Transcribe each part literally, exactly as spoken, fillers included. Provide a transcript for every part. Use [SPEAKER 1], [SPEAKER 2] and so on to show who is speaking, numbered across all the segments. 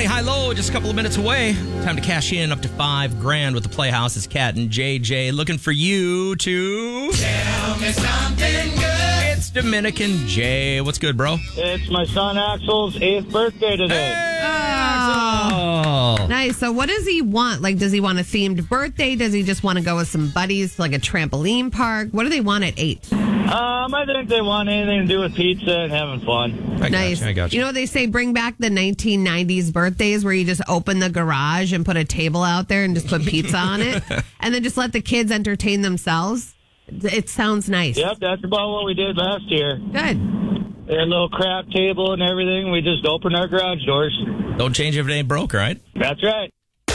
[SPEAKER 1] Money High Low, just a couple of minutes away. Time to cash in up to five grand with the Playhouse. It's Kat and J J looking for you to
[SPEAKER 2] Tell me something good.
[SPEAKER 1] It's Dominican J. What's good, bro?
[SPEAKER 3] It's my son Axel's eighth birthday today.
[SPEAKER 1] Hey,
[SPEAKER 4] Oh.
[SPEAKER 1] Axel.
[SPEAKER 4] Nice. So what does he want? Like, does he want a themed birthday? Does he just want to go with some buddies to like a trampoline park? What do they want at eight?
[SPEAKER 3] Um, I think they want anything to do with pizza and having fun.
[SPEAKER 1] I
[SPEAKER 4] Nice.
[SPEAKER 1] Got you, I got you.
[SPEAKER 4] You know what they say? Bring back the nineteen nineties birthdays where you just open the garage and put a table out there and just put pizza on it. And then just let the kids entertain themselves. It sounds nice.
[SPEAKER 3] Yep, that's about what we did last year.
[SPEAKER 4] Good.
[SPEAKER 3] We had a little craft table and everything. We just opened our garage doors.
[SPEAKER 1] Don't change if it ain't broke, right?
[SPEAKER 3] That's right.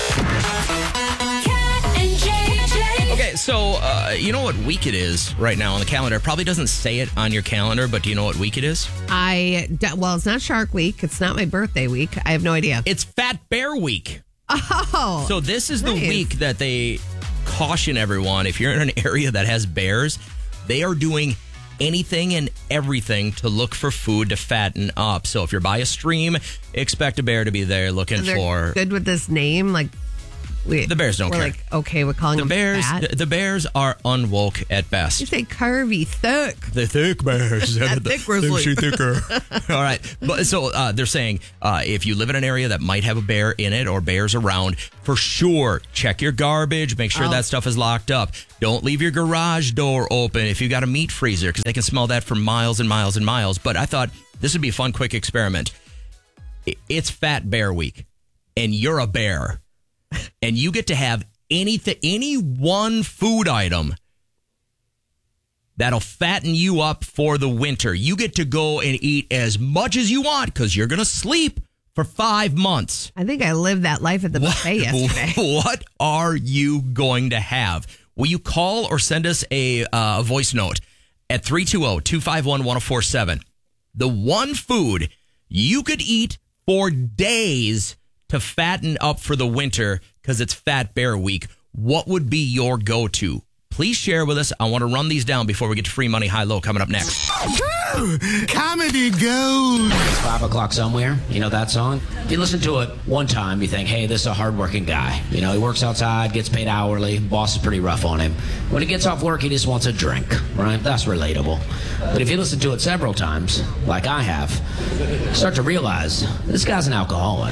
[SPEAKER 2] Kat and J J.
[SPEAKER 1] Okay, so uh, you know what week it is right now on the calendar? It probably doesn't say it on your calendar, but do you know what week it is?
[SPEAKER 4] I, well, it's not Shark Week. It's not my birthday week. I have no idea.
[SPEAKER 1] It's Fat Bear Week.
[SPEAKER 4] Oh.
[SPEAKER 1] So this is the
[SPEAKER 4] nice.
[SPEAKER 1] week that they caution everyone, if you're in an area that has bears, they are doing anything and everything to look for food to fatten up. So if you're by a stream, expect a bear to be there looking
[SPEAKER 4] They're
[SPEAKER 1] for...
[SPEAKER 4] good with this name. Like, we,
[SPEAKER 1] The bears don't
[SPEAKER 4] we're
[SPEAKER 1] care.
[SPEAKER 4] like, okay, we're calling
[SPEAKER 1] The
[SPEAKER 4] them
[SPEAKER 1] bears,
[SPEAKER 4] fat.
[SPEAKER 1] the, the bears are unwoke at
[SPEAKER 4] You
[SPEAKER 1] best.
[SPEAKER 4] say curvy, thick.
[SPEAKER 1] The thick bears.
[SPEAKER 4] That
[SPEAKER 1] The-
[SPEAKER 4] thick grizzly.
[SPEAKER 1] she thicker. All right. But so uh, they're saying uh, if you live in an area that might have a bear in it or bears around, for sure, check your garbage. Make sure
[SPEAKER 4] Oh.
[SPEAKER 1] that stuff is locked up. Don't leave your garage door open if you got a meat freezer because they can smell that for miles and miles and miles. But I thought this would be a fun, quick experiment. I- It's Fat Bear Week, and you're a bear, and you get to have anything, any one food item that'll fatten you up for the winter. You get to go and eat as much as you want because you're going to sleep for five months.
[SPEAKER 4] I think I lived that life at the buffet yesterday.
[SPEAKER 1] What are you going to have? Will you call or send us a uh, voice note at three two zero, two five one, one zero four seven? The one food you could eat for days to fatten up for the winter because it's Fat Bear Week. What would be your go-to? Please share with us. I want to run these down before we get to Free Money High Low coming up next.
[SPEAKER 5] Comedy gold.
[SPEAKER 6] It's five o'clock somewhere. You know that song? You listen to it one time, you think, hey, this is a hardworking guy. You know, he works outside, gets paid hourly, boss is pretty rough on him. When he gets off work, he just wants a drink, right? That's relatable. But if you listen to it several times, like I have, you start to realize this guy's an alcoholic.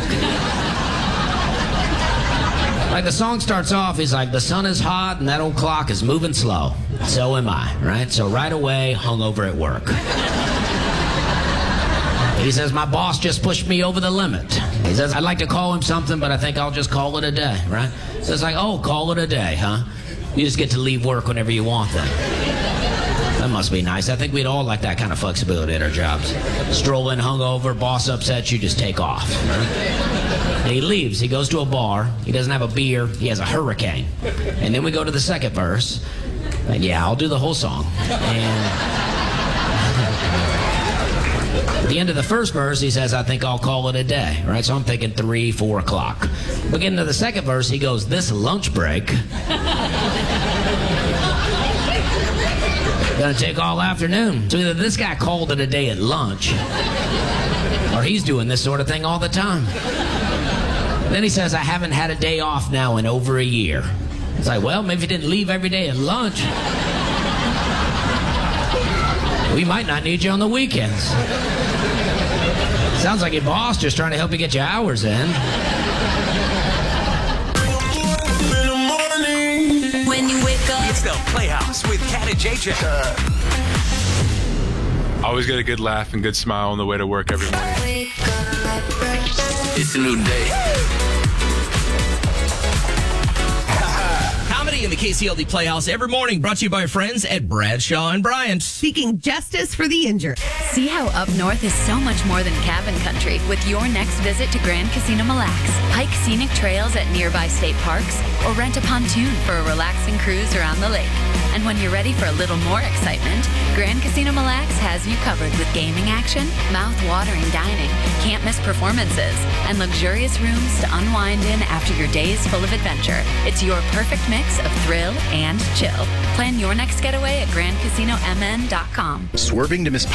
[SPEAKER 6] Like the song starts off, he's like, the sun is hot and that old clock is moving slow. So am I, right? So right away, hungover at work. He says, my boss just pushed me over the limit. He says, I'd like to call him something, but I think I'll just call it a day, right? So it's like, oh, call it a day, huh? You just get to leave work whenever you want then. That must be nice. I think we'd all like that kind of flexibility at our jobs. Stroll in hungover, boss upsets you, just take off. Right? And he leaves. He goes to a bar. He doesn't have a beer. He has a hurricane. And then we go to the second verse. And yeah, I'll do the whole song. And at the end of the first verse, he says, I think I'll call it a day. Right? So I'm thinking three, four o'clock. Beginning of the second verse, he goes, this lunch break gonna take all afternoon. So either this guy called it a day at lunch, or he's doing this sort of thing all the time. Then he says, I haven't had a day off now in over a year. It's like, well, maybe you didn't leave every day at lunch. We might not need you on the weekends. Sounds like your boss just trying to help you get your hours in.
[SPEAKER 2] When you wake up.
[SPEAKER 7] It's the Playhouse with Kat and J J.
[SPEAKER 8] Always get a good laugh and good smile on the way to work every morning.
[SPEAKER 2] Wake up.
[SPEAKER 7] It's a new day.
[SPEAKER 1] Comedy in the K C L D Playhouse every morning, brought to you by our friends at Bradshaw and Bryant.
[SPEAKER 4] Seeking justice for the injured.
[SPEAKER 9] See how up north is so much more than cabin country with your next visit to Grand Casino Mille Lacs. Hike scenic trails at nearby state parks or rent a pontoon for a relaxing cruise around the lake. And when you're ready for a little more excitement, Grand Casino Mille Lacs has you covered with gaming action, mouth-watering dining, can't-miss performances, and luxurious rooms to unwind in after your day is full of adventure. It's your perfect mix of thrill and chill. Plan your next getaway at grand casino m n dot com.
[SPEAKER 10] Swerving to miss potholes?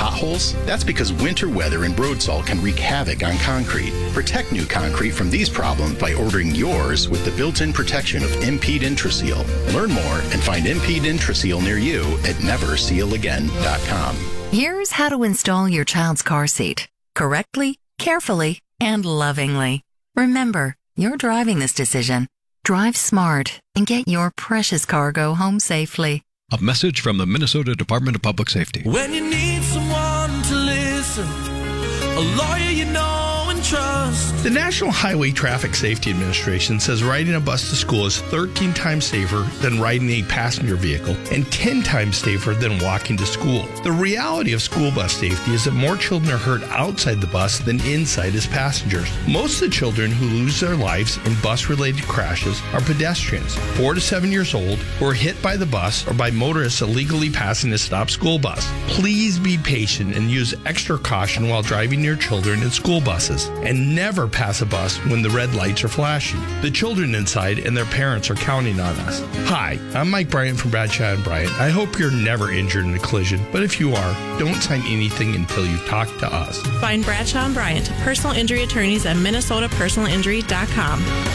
[SPEAKER 10] bus. That's because winter weather and road salt can wreak havoc on concrete. Protect new concrete from these problems by ordering yours with the built-in protection of Impede Intraseal. Learn more and find Impede Intraseal near you at never seal again dot com.
[SPEAKER 11] Here's how to install your child's car seat correctly, carefully, and lovingly. Remember, you're driving this decision. Drive smart and get your precious cargo home safely.
[SPEAKER 12] A message from the Minnesota Department of Public Safety.
[SPEAKER 13] When you need someone to listen, a lawyer you know and trust.
[SPEAKER 14] The National Highway Traffic Safety Administration says riding a bus to school is thirteen times safer than riding a passenger vehicle and ten times safer than walking to school. The reality of school bus safety is that more children are hurt outside the bus than inside as passengers. Most of the children who lose their lives in bus-related crashes are pedestrians, four to seven years old, who are hit by the bus or by motorists illegally passing a stopped school bus. Please be patient and use extra caution while driving your children in school buses, and never pass a bus when the red lights are flashing. The children inside and their parents are counting on us. Hi, I'm Mike Bryant from Bradshaw and Bryant. I hope you're never injured in a collision, but if you are, don't sign anything until you talk to us.
[SPEAKER 15] Find Bradshaw and Bryant, personal injury attorneys at minnesota personal injury dot com.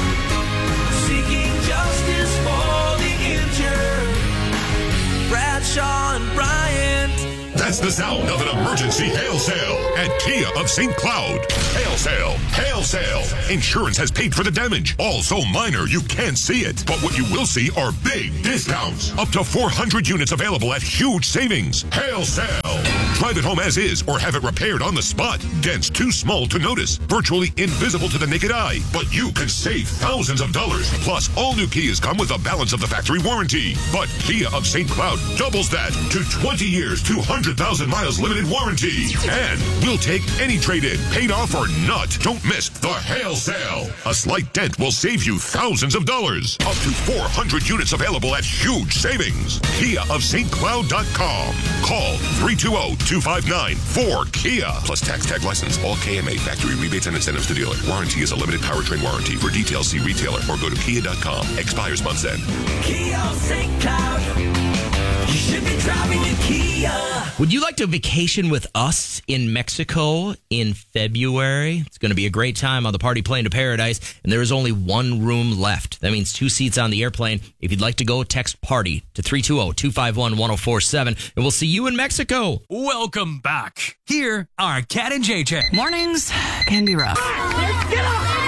[SPEAKER 13] Seeking justice for the injured. Bradshaw and Bryant.
[SPEAKER 16] That's the sound of an emergency hail sale at Kia of Saint Cloud. Hail sale, hail sale. Insurance has paid for the damage, all so minor you can't see it. But what you will see are big discounts. Up to four hundred units available at huge savings. Hail sale. Drive it home as is or have it repaired on the spot. Dents too small to notice, virtually invisible to the naked eye. But you can save thousands of dollars. Plus, all new Kias come with a balance of the factory warranty. But Kia of Saint Cloud doubles that to twenty years, two hundred thousand miles limited warranty. And we'll take any trade-in, paid off or not. Don't miss the hail sale. A slight dent will save you thousands of dollars. Up to four hundred units available at huge savings. Kia of Saint Cloud dot com. Call three two zero, two five nine, four Kia. Plus tax tag license. All K M A factory rebates and incentives to dealer. Warranty is a limited powertrain warranty. For details, see retailer or go to kia dot com. Expires month's end.
[SPEAKER 13] Kia of Saint Cloud. You should be driving a Kia.
[SPEAKER 1] Would you like to vacation with us in Mexico in February? It's going to be a great time on the Party Plane to Paradise, and there is only one room left. That means two seats on the airplane. If you'd like to go, text PARTY to three two zero, two five one, one zero four seven, and we'll see you in Mexico.
[SPEAKER 7] Welcome back. Here are Kat and J J.
[SPEAKER 17] Mornings can be rough.
[SPEAKER 2] Get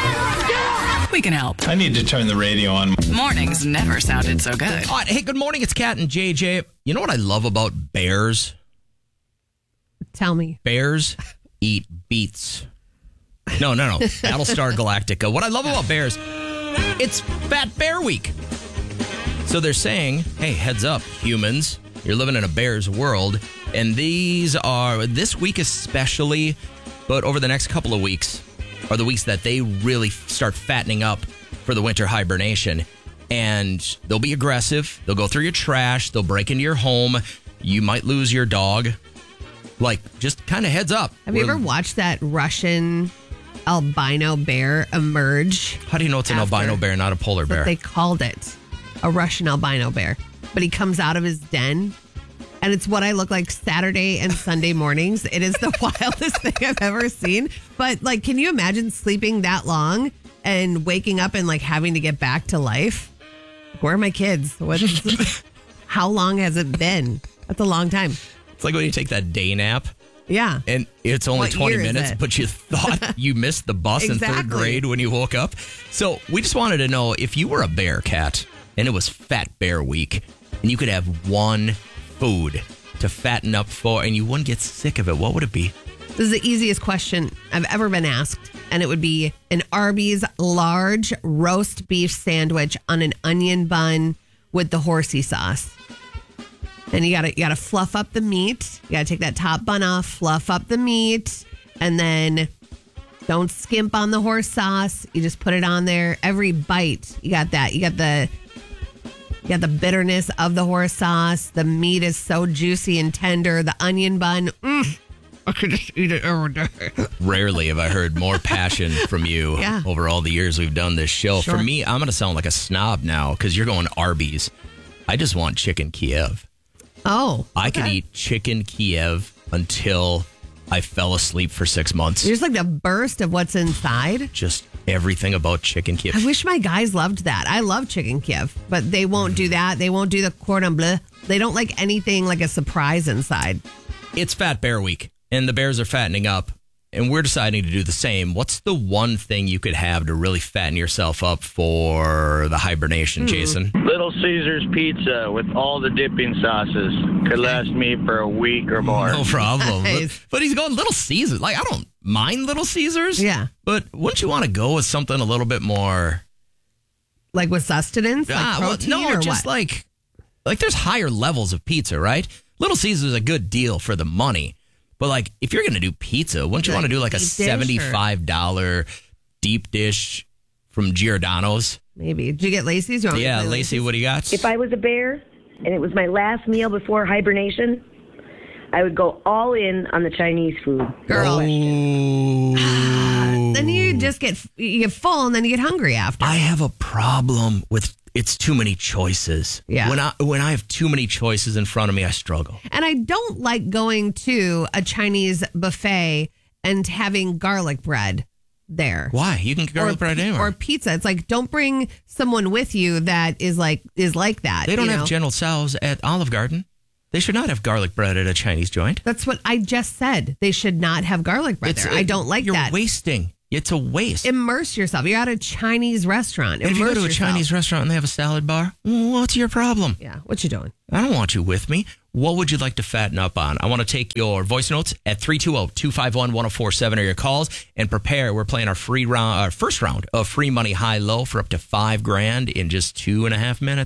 [SPEAKER 2] up!
[SPEAKER 17] We can help.
[SPEAKER 18] I need to turn the radio on.
[SPEAKER 17] Mornings never sounded so good.
[SPEAKER 1] All right, hey, good morning. It's Kat and J J. You know what I love about bears?
[SPEAKER 4] Tell me.
[SPEAKER 1] Bears eat beets. No, no, no. Battlestar Galactica. What I love about bears, it's Fat Bear Week. So they're saying, hey, heads up, humans. You're living in a bear's world. And these are, this week especially, but over the next couple of weeks, are the weeks that they really start fattening up for the winter hibernation. And they'll be aggressive. They'll go through your trash. They'll break into your home. You might lose your dog. Like, just kind of heads up.
[SPEAKER 4] Have you ever watched that Russian albino bear emerge?
[SPEAKER 1] How do you know it's an albino bear, not a polar bear?
[SPEAKER 4] They called it a Russian albino bear. But he comes out of his den, and it's what I look like Saturday and Sunday mornings. It is the wildest thing I've ever seen. But, like, can you imagine sleeping that long and waking up and, like, having to get back to life? Where are my kids? What is, how long has it been? That's a long time.
[SPEAKER 1] It's like when you take that day nap.
[SPEAKER 4] Yeah.
[SPEAKER 1] And it's only
[SPEAKER 4] What
[SPEAKER 1] twenty
[SPEAKER 4] year is
[SPEAKER 1] minutes,
[SPEAKER 4] it?
[SPEAKER 1] but you thought you missed the bus in third
[SPEAKER 4] Exactly.
[SPEAKER 1] grade when you woke up. So we just wanted to know, if you were a bear, Cat, and it was Fat Bear Week, and you could have one food to fatten up for, and you wouldn't get sick of it, what would it be?
[SPEAKER 4] This is the easiest question I've ever been asked, and it would be an Arby's large roast beef sandwich on an onion bun with the horsey sauce. And you gotta you gotta fluff up the meat. You gotta take that top bun off, fluff up the meat, and then don't skimp on the horse sauce. You just put it on there. Every bite, you got that. You got the you got the bitterness of the horse sauce. The meat is so juicy and tender. The onion bun, mm, I could just eat it every day.
[SPEAKER 1] Rarely have I heard more passion from you
[SPEAKER 4] Yeah.
[SPEAKER 1] over all the years we've done this show.
[SPEAKER 4] Sure.
[SPEAKER 1] For me, I'm going to sound like a snob now because you're going Arby's. I just want chicken Kiev.
[SPEAKER 4] Oh,
[SPEAKER 1] I could
[SPEAKER 4] okay.
[SPEAKER 1] eat chicken Kiev until I fell asleep for six months.
[SPEAKER 4] You're just like the burst of what's inside.
[SPEAKER 1] Just everything about chicken Kiev.
[SPEAKER 4] I wish my guys loved that. I love chicken Kiev, but they won't do that. They won't do the cordon bleu. They don't like anything like a surprise inside.
[SPEAKER 1] It's Fat Bear Week, and the bears are fattening up, and we're deciding to do the same. What's the one thing you could have to really fatten yourself up for the hibernation,
[SPEAKER 4] Hmm.
[SPEAKER 1] Jason?
[SPEAKER 3] Little Caesars pizza with all the dipping sauces could last me for a week or more.
[SPEAKER 1] No problem.
[SPEAKER 4] Nice.
[SPEAKER 1] But, but he's going Little Caesars. Like, I don't mind Little Caesars.
[SPEAKER 4] Yeah.
[SPEAKER 1] But wouldn't you want to go with something a little bit more...
[SPEAKER 4] Like with sustenance? Like
[SPEAKER 1] Ah, well,
[SPEAKER 4] protein
[SPEAKER 1] no,
[SPEAKER 4] or
[SPEAKER 1] just
[SPEAKER 4] what?
[SPEAKER 1] like... Like, there's higher levels of pizza, right? Little Caesars is a good deal for the money. But, like, if you're going to do pizza, wouldn't you
[SPEAKER 4] Like
[SPEAKER 1] want to do, like, a
[SPEAKER 4] deep dish or-
[SPEAKER 1] seventy-five dollars deep dish from Giordano's?
[SPEAKER 4] Maybe. Did you get Lacey's? You want me to
[SPEAKER 1] Yeah,
[SPEAKER 4] play
[SPEAKER 1] Lacey, what do you got?
[SPEAKER 18] If I was a bear and it was my last meal before hibernation, I would go all in on the Chinese food.
[SPEAKER 4] Girl.
[SPEAKER 1] Ooh.
[SPEAKER 4] Then you just get you get full and then you get hungry after.
[SPEAKER 1] I have a problem with it's too many choices.
[SPEAKER 4] Yeah.
[SPEAKER 1] When I when I have too many choices in front of me, I struggle.
[SPEAKER 4] And I don't like going to a Chinese buffet and having garlic bread there.
[SPEAKER 1] Why? You can get garlic
[SPEAKER 4] or,
[SPEAKER 1] bread anywhere.
[SPEAKER 4] Or pizza. It's like, don't bring someone with you that is like is like that.
[SPEAKER 1] They don't
[SPEAKER 4] you
[SPEAKER 1] have
[SPEAKER 4] know?
[SPEAKER 1] General Tso's at Olive Garden. They should not have garlic bread at a Chinese joint.
[SPEAKER 4] That's what I just said. They should not have garlic bread
[SPEAKER 1] It's-
[SPEAKER 4] there. I don't like
[SPEAKER 1] you're
[SPEAKER 4] that.
[SPEAKER 1] wasting. It's a waste.
[SPEAKER 4] Immerse yourself. You're at a Chinese restaurant.
[SPEAKER 1] And if you go
[SPEAKER 4] Immerse
[SPEAKER 1] to a
[SPEAKER 4] yourself.
[SPEAKER 1] Chinese restaurant and they have a salad bar, what's your problem?
[SPEAKER 4] Yeah, what you doing?
[SPEAKER 1] I don't want you with me. What would you like to fatten up on? I want to take your voice notes at three two zero, two five one, one zero four seven or your calls and prepare. We're playing our free round, our first round of free money high low for up to five grand in just two and a half minutes.